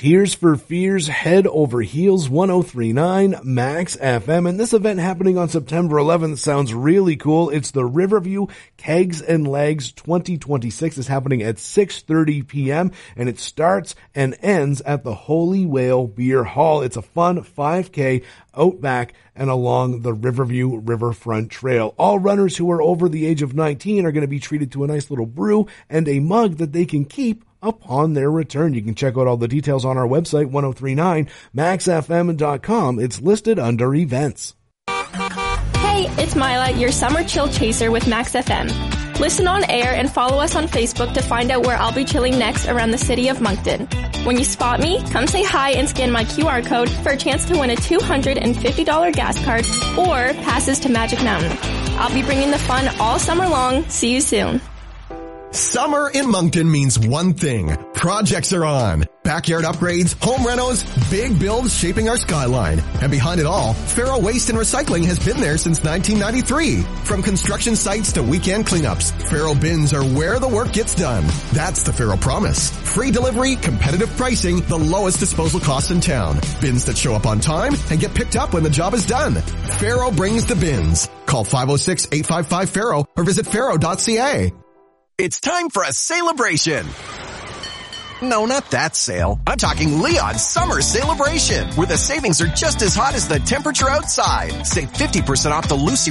Tears for Fears, Head Over Heels, 1039 Max FM. And this event happening on September 11th sounds really cool. It's the Riverview Kegs and Legs 2026. It's happening at 6:30 p.m. and it starts and ends at the Holy Whale Beer Hall. It's a fun 5K out back and along the Riverview Riverfront Trail. All runners who are over the age of 19 are going to be treated to a nice little brew and a mug that they can keep upon their return. You can check out all the details on our website, 1039maxfm.com. It's listed under events. Hey, it's Mila, your summer chill chaser with Max FM. Listen on air and follow us on Facebook to find out where I'll be chilling next around the city of Moncton. When you spot me, come say hi and scan my QR code for a chance to win a $250 gas card or passes to Magic Mountain. I'll be bringing the fun all summer long. See you soon. Summer in Moncton means one thing. Projects are on. Backyard upgrades, home renos, big builds shaping our skyline. And behind it all, Faro Waste and Recycling has been there since 1993. From construction sites to weekend cleanups, Faro bins are where the work gets done. That's the Faro promise. Free delivery, competitive pricing, the lowest disposal costs in town. Bins that show up on time and get picked up when the job is done. Faro brings the bins. Call 506-855-FARO or visit faro.ca. It's time for a celebration. No, not that sale. I'm talking Leon's Summer Celebration, where the savings are just as hot as the temperature outside. Save 50% off the Lucy